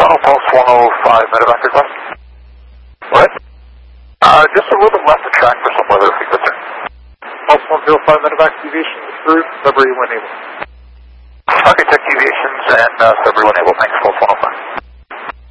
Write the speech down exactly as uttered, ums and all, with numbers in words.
Toronto Pulse one oh five, medevac request. What? Uh, just a little bit left of track for some weather if we could, sir. Pulse one oh five, medevac deviation through February one able. Architect deviations and uh, February one able, thanks, Pulse one oh five.